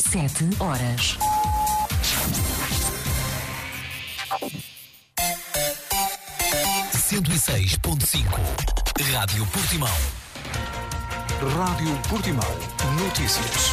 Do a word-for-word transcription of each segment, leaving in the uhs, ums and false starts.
Sete horas. cento e seis ponto cinco. Rádio Portimão. Rádio Portimão. Notícias.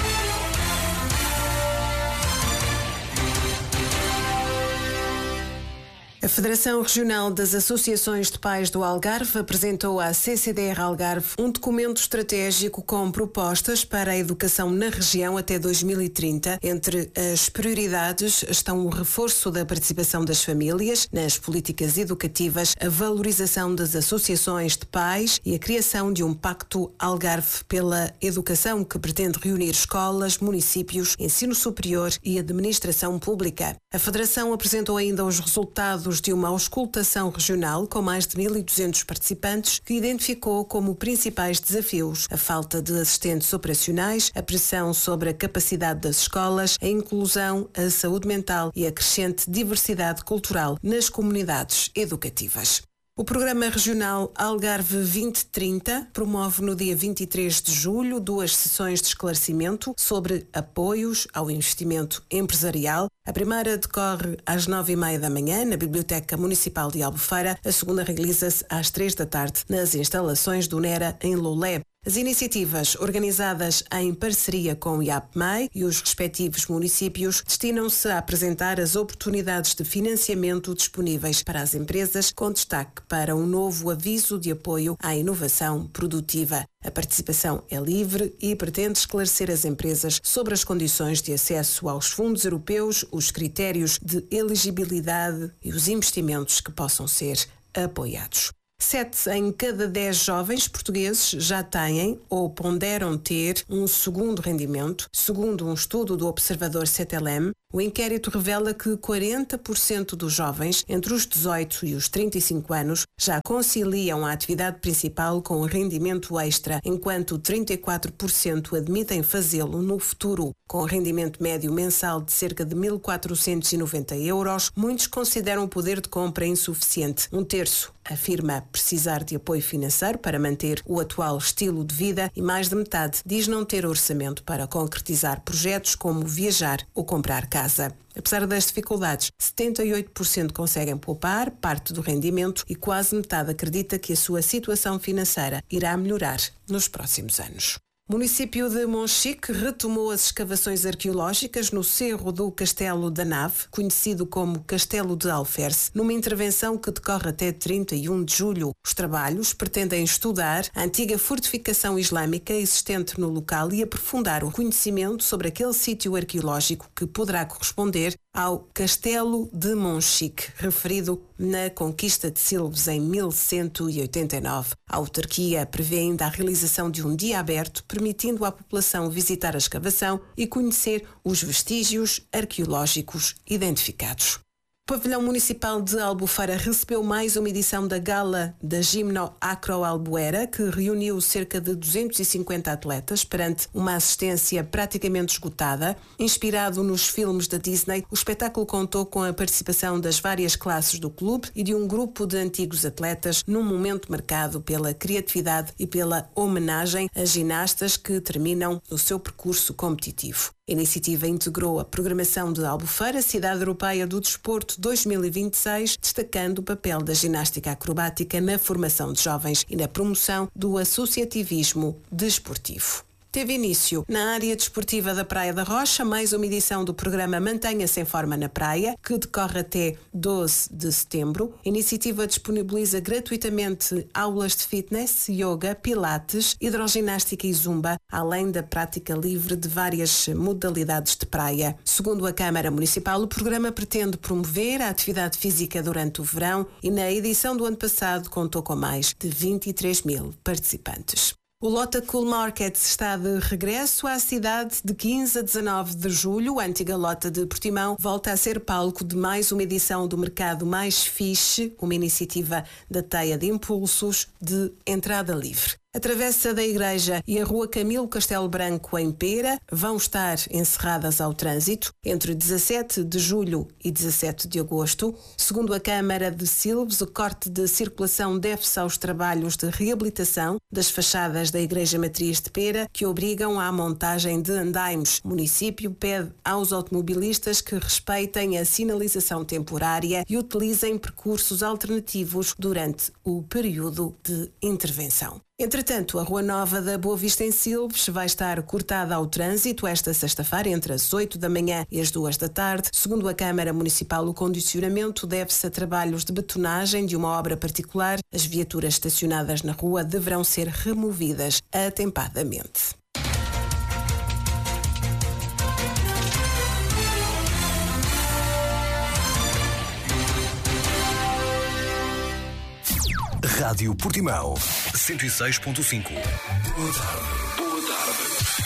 A Federação Regional das Associações de Pais do Algarve apresentou à C C D R Algarve um documento estratégico com propostas para a educação na região até dois mil e trinta. Entre as prioridades estão o reforço da participação das famílias nas políticas educativas, a valorização das associações de pais e a criação de um Pacto Algarve pela Educação que pretende reunir escolas, municípios, ensino superior e administração pública. A Federação apresentou ainda os resultados de uma auscultação regional com mais de mil e duzentos participantes que identificou como principais desafios a falta de assistentes operacionais, a pressão sobre a capacidade das escolas, a inclusão, a saúde mental e a crescente diversidade cultural nas comunidades educativas. O Programa Regional Algarve vinte trinta promove no dia vinte e três de julho duas sessões de esclarecimento sobre apoios ao investimento empresarial. A primeira decorre às nove e meia da manhã na Biblioteca Municipal de Albufeira. A segunda realiza-se às três da tarde nas instalações do NERA em Loulé. As iniciativas, organizadas em parceria com o I A P M E I e os respectivos municípios, destinam-se a apresentar as oportunidades de financiamento disponíveis para as empresas, com destaque para um novo aviso de apoio à inovação produtiva. A participação é livre e pretende esclarecer as empresas sobre as condições de acesso aos fundos europeus, os critérios de elegibilidade e os investimentos que possam ser apoiados. Sete em cada dez jovens portugueses já têm ou ponderam ter um segundo rendimento. Segundo um estudo do Observador C T L M, o inquérito revela que quarenta por cento dos jovens entre os dezoito e os trinta e cinco anos já conciliam a atividade principal com o rendimento extra, enquanto trinta e quatro por cento admitem fazê-lo no futuro. Com rendimento médio mensal de cerca de mil quatrocentos e noventa euros, muitos consideram o poder de compra insuficiente. Um terço afirma precisar de apoio financeiro para manter o atual estilo de vida e mais de metade diz não ter orçamento para concretizar projetos como viajar ou comprar casa. Apesar das dificuldades, setenta e oito por cento conseguem poupar parte do rendimento e quase metade acredita que a sua situação financeira irá melhorar nos próximos anos. O município de Monchique retomou as escavações arqueológicas no cerro do Castelo da Nave, conhecido como Castelo de Alferce, numa intervenção que decorre até trinta e um de julho. Os trabalhos pretendem estudar a antiga fortificação islâmica existente no local e aprofundar o conhecimento sobre aquele sítio arqueológico que poderá corresponder ao Castelo de Monchique, referido na conquista de Silves em mil cento e oitenta e nove. A autarquia prevê ainda a realização de um dia aberto, permitindo à população visitar a escavação e conhecer os vestígios arqueológicos identificados. O Pavilhão Municipal de Albufeira recebeu mais uma edição da Gala da Gimno Acro Albuera, que reuniu cerca de duzentos e cinquenta atletas perante uma assistência praticamente esgotada. Inspirado nos filmes da Disney, o espetáculo contou com a participação das várias classes do clube e de um grupo de antigos atletas num momento marcado pela criatividade e pela homenagem a ginastas que terminam o seu percurso competitivo. A iniciativa integrou a programação de Albufeira, Cidade Europeia do Desporto dois mil e vinte e seis, destacando o papel da ginástica acrobática na formação de jovens e na promoção do associativismo desportivo. Teve início na área desportiva da Praia da Rocha mais uma edição do programa Mantenha-se em Forma na Praia, que decorre até doze de setembro. A iniciativa disponibiliza gratuitamente aulas de fitness, yoga, pilates, hidroginástica e zumba, além da prática livre de várias modalidades de praia. Segundo a Câmara Municipal, o programa pretende promover a atividade física durante o verão e na edição do ano passado contou com mais de vinte e três mil participantes. O Lota Cool Market está de regresso à cidade de quinze a dezanove de julho. A antiga Lota de Portimão volta a ser palco de mais uma edição do Mercado Mais Fixe, uma iniciativa da Teia de Impulsos de entrada livre. A Travessa da Igreja e a Rua Camilo Castelo Branco, em Pera, vão estar encerradas ao trânsito entre dezassete de julho e dezassete de agosto. Segundo a Câmara de Silves, o corte de circulação deve-se aos trabalhos de reabilitação das fachadas da Igreja Matriz de Pera, que obrigam à montagem de andaimes. O município pede aos automobilistas que respeitem a sinalização temporária e utilizem percursos alternativos durante o período de intervenção. Entretanto, a Rua Nova da Boa Vista em Silves vai estar cortada ao trânsito esta sexta-feira entre as oito da manhã e as duas da tarde. Segundo a Câmara Municipal, o condicionamento deve-se a trabalhos de betonagem de uma obra particular. As viaturas estacionadas na rua deverão ser removidas atempadamente. Rádio Portimão cento e seis ponto cinco. Boa tarde. Boa tarde.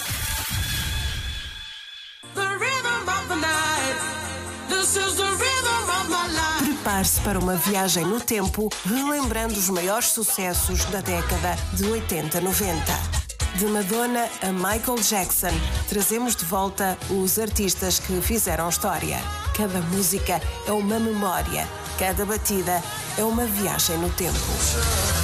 Prepare-se para uma viagem no tempo, relembrando os maiores sucessos da década de oitenta noventa. De Madonna a Michael Jackson, trazemos de volta os artistas que fizeram história. Cada música é uma memória, cada batida é uma viagem no tempo.